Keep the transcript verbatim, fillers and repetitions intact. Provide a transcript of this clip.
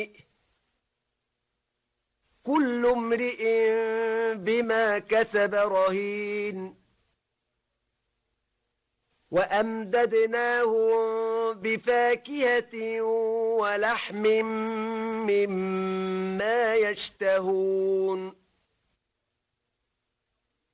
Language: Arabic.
كل امرئ بما كسب رهين وأمددناهم بفاكهة ولحم مما يشتهون